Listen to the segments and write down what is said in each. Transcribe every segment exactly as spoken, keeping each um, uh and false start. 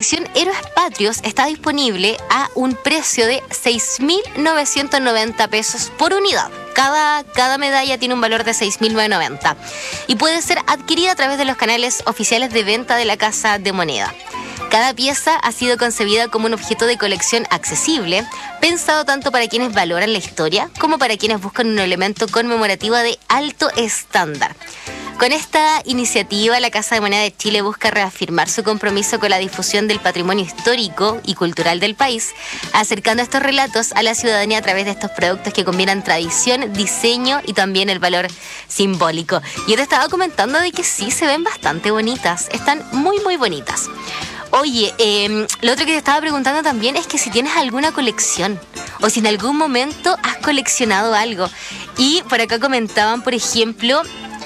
colección Héroes Patrios está disponible a un precio de seis mil novecientos noventa pesos por unidad. Cada, cada medalla tiene un valor de seis mil novecientos noventa y puede ser adquirida a través de los canales oficiales de venta de la Casa de Moneda. Cada pieza ha sido concebida como un objeto de colección accesible, pensado tanto para quienes valoran la historia como para quienes buscan un elemento conmemorativo de alto estándar. Con esta iniciativa, la Casa de Moneda de Chile busca reafirmar su compromiso con la difusión del patrimonio histórico y cultural del país, acercando estos relatos a la ciudadanía a través de estos productos que combinan tradición, diseño y también el valor simbólico. Yo te estaba comentando de que sí, se ven bastante bonitas, están muy muy bonitas. Oye, eh, lo otro que te estaba preguntando también es que si tienes alguna colección o si en algún momento has coleccionado algo. Y por acá comentaban, por ejemplo,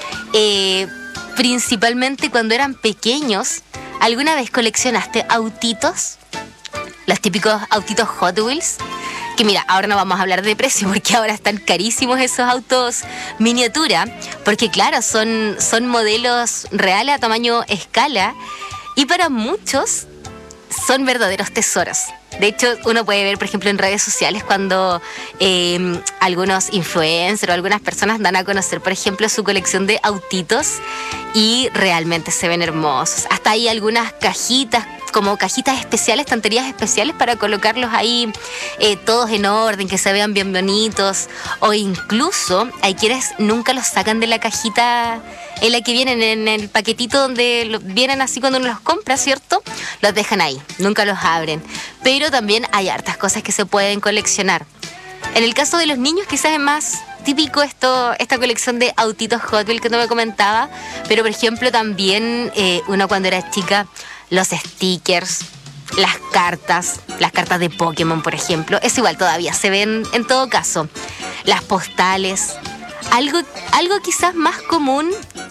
eh, principalmente cuando eran pequeños, ¿alguna vez coleccionaste autitos? Los típicos autitos Hot Wheels. Que mira, ahora no vamos a hablar de precio porque ahora están carísimos esos autos miniatura. Porque claro, son, son modelos reales a tamaño escala. Y para muchos son verdaderos tesoros. De hecho, uno puede ver, por ejemplo, en redes sociales cuando eh, algunos influencers o algunas personas dan a conocer, por ejemplo, su colección de autitos y realmente se ven hermosos. Hasta hay algunas cajitas, como cajitas especiales, estanterías especiales para colocarlos ahí eh, todos en orden, que se vean bien bonitos. O incluso hay quienes nunca los sacan de la cajita en la que vienen, en el paquetito donde lo, vienen así cuando uno los compra, ¿cierto? Los dejan ahí, nunca los abren. Pero también hay hartas cosas que se pueden coleccionar. En el caso de los niños quizás es más típico esto, esta colección de autitos Hot Wheels que no me comentaba, pero por ejemplo también eh, uno cuando era chica, los stickers, las cartas, las cartas de Pokémon, por ejemplo, es igual, todavía se ven en todo caso. Las postales, algo, algo quizás más común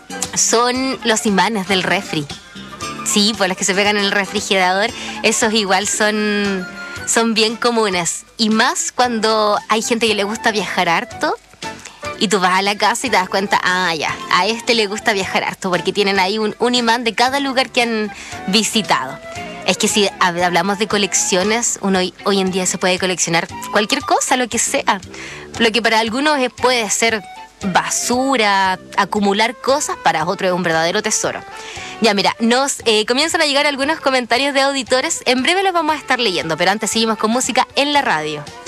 son los imanes del refri. Sí, pues los que se pegan en el refrigerador, esos igual son, son bien comunes. Y más cuando hay gente que le gusta viajar harto y tú vas a la casa y te das cuenta, ah, ya, a este le gusta viajar harto porque tienen ahí un, un imán de cada lugar que han visitado. Es que si hablamos de colecciones, uno hoy, hoy en día se puede coleccionar cualquier cosa, lo que sea. Lo que para algunos es, puede ser basura, acumular cosas, para otros es un verdadero tesoro. Ya mira, nos eh, comienzan a llegar algunos comentarios de auditores. En breve los vamos a estar leyendo, pero antes seguimos con música en la radio.